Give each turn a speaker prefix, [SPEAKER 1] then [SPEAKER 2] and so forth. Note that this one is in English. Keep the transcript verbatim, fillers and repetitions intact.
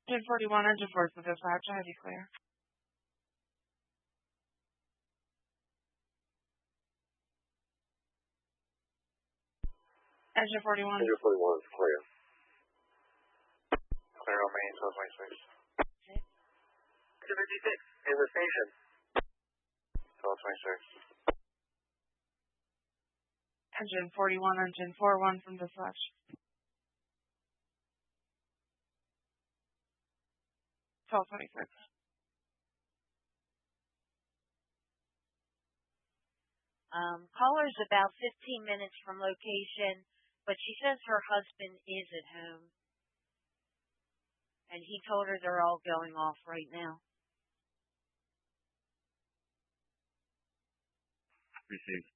[SPEAKER 1] Engine forty-one, engine four for dispatch. I have you clear. Engine forty-one.
[SPEAKER 2] Engine forty-one is clear. Clear on main, twelve twenty-six.
[SPEAKER 1] Okay.
[SPEAKER 2] two fifty-six, in the station. twelve twenty-six.
[SPEAKER 1] Engine forty-one, engine forty-one from dispatch. twelve twenty-six.
[SPEAKER 3] Um, caller's about fifteen minutes from location, but she says her husband is at home. And he told her they're all going off right now.
[SPEAKER 2] Received.